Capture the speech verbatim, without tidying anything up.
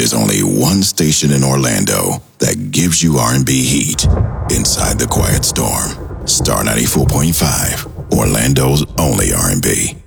There's only one station in Orlando that gives you R and B heat. Inside the Quiet Storm. Star ninety-four point five. Orlando's only R and B.